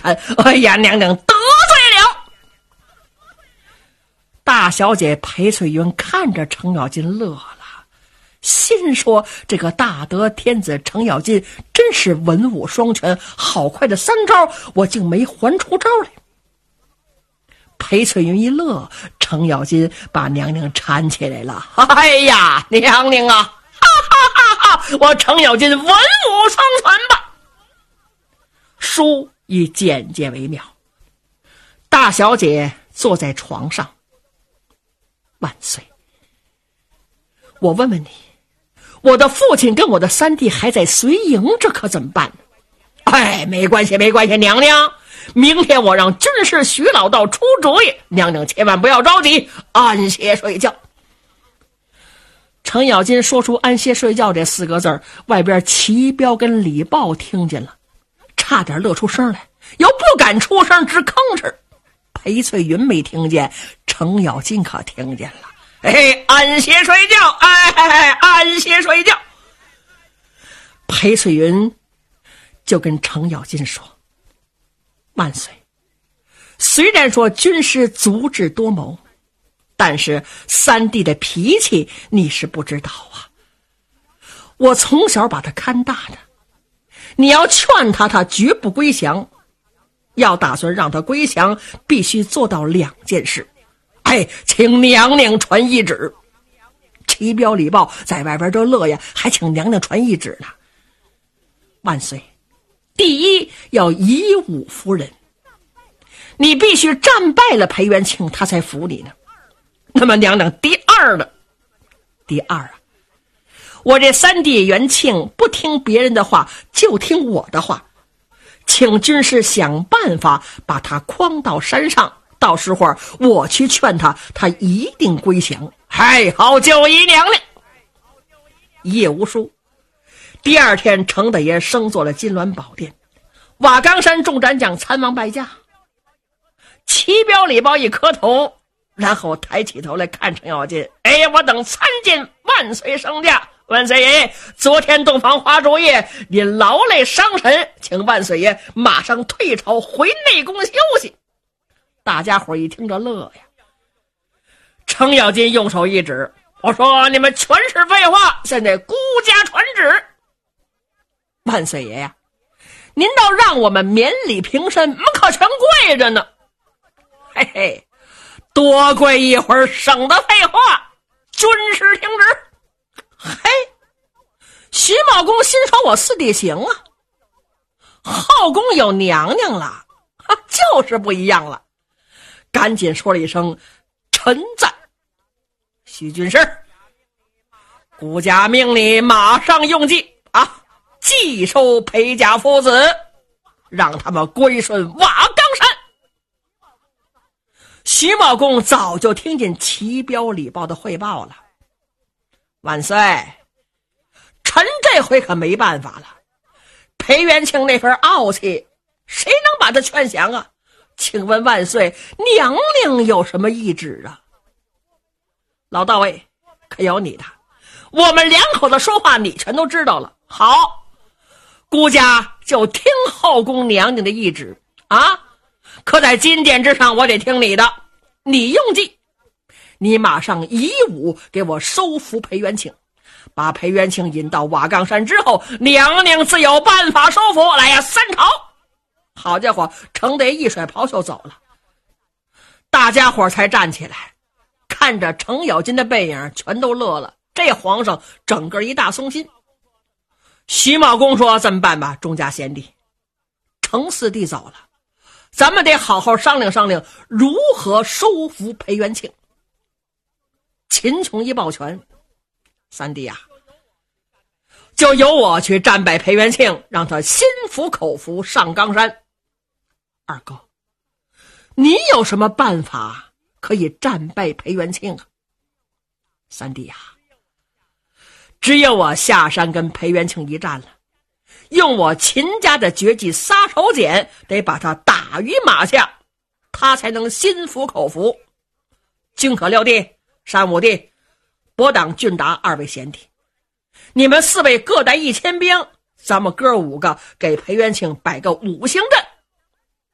看，哎呀，娘娘得罪了。大小姐裴翠云看着程咬金乐了，心说这个大德天子程咬金真是文武双全，好快的3招我竟没还出招来。裴翠云一乐，程咬金把娘娘搀起来了。哎呀，娘娘啊，哈哈哈哈，我程咬金文武双全吧。书以简洁为妙。大小姐坐在床上，万岁，我问问你，我的父亲跟我的3弟还在绥营，这可怎么办呢？哎，没关系没关系，娘娘，明天我让军师徐老道出主意，娘娘千万不要着急，安歇睡觉。程咬金说出安歇睡觉这4个字，外边齐彪跟李豹听见了，差点乐出声来，又不敢出声，直吭哧。裴翠云没听见，程咬金可听见了。哎，安歇睡觉，哎，安歇睡觉。裴翠云就跟程咬金说，万岁，虽然说军师足智多谋，但是3弟的脾气你是不知道啊。我从小把他看大的，你要劝他，他绝不归降。要打算让他归降，必须做到2件事。哎，请娘娘传懿旨。齐彪李豹在外边这乐呀，还请娘娘传懿旨呢。万岁，第一要以武服人，你必须战败了裴元庆，他才服你呢。那么娘娘，第二啊，我这3弟元庆不听别人的话，就听我的话，请军师想办法把他诓到山上，到时候我去劝他，他一定归降。嗨，好，就依娘娘。一夜无书。第2天，程大爷升做了金銮宝殿，瓦岗山众战将参王败驾。齐彪李豹一磕头，然后抬起头来看程咬金。哎，我等参见万岁圣驾。万岁爷，昨天洞房花烛夜，您劳累伤神，请万岁爷马上退朝回内宫休息。大家伙一听着乐呀。程咬金用手一指，我说你们全是废话，现在孤家传旨。万岁爷呀，您倒让我们免礼平身，我们可全跪着呢。嘿嘿，多跪一会儿，省得废话。军师听旨。嘿，徐茂公心说我4弟行啊，后宫有娘娘了，就是不一样了。赶紧说了一声臣在。徐军师，孤家命你马上用计啊，继收裴家父子，让他们归顺瓦岗山。徐茂公早就听见齐彪李豹的汇报了。万岁，臣这回可没办法了。裴元庆那份傲气，谁能把他劝降啊？请问万岁，娘娘有什么懿旨啊？老大尉，可有你的？我们2口子说话，你全都知道了。好，孤家就听后宫娘娘的懿旨啊！可在金殿之上，我得听你的。你用计，你马上以武给我收服裴元庆，把裴元庆引到瓦岗山之后，娘娘自有办法收服。来呀，3朝！好家伙，程德一甩袍袖走了。大家伙才站起来，看着程咬金的背影，全都乐了。这皇上整个一大松心。徐茂公说，这么办吧，众家贤弟，程4弟走了，咱们得好好商量商量如何收服裴元庆。秦琼一抱拳，3弟啊，就由我去战败裴元庆，让他心服口服上冈山。二哥，你有什么办法可以战败裴元庆啊？3弟啊，只有我下山跟裴元庆一战了，用我秦家的绝技撒手锏，得把他打于马下，他才能心服口服。君可六弟、山武弟、伯党、俊达2位贤弟，你们4位各带1000兵，咱们哥5个给裴元庆摆个5星阵。